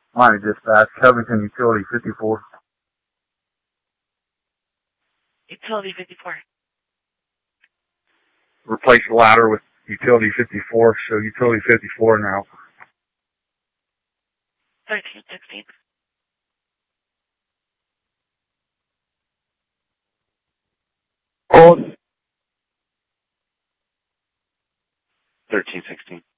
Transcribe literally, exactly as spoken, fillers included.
Miami Dispatch, Covington Utility fifty-four. Utility fifty-four. Replace the ladder with Utility fifty-four, so Utility fifty-four now. thirteen sixteen. Hold. thirteen sixteen.